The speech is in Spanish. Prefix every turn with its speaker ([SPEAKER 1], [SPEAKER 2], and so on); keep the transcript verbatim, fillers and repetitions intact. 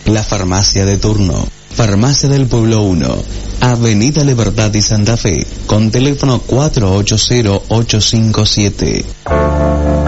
[SPEAKER 1] La farmacia de turno. Farmacia del Pueblo uno, Avenida Libertad y Santa Fe, con teléfono cuatro ocho cero, ocho cinco siete.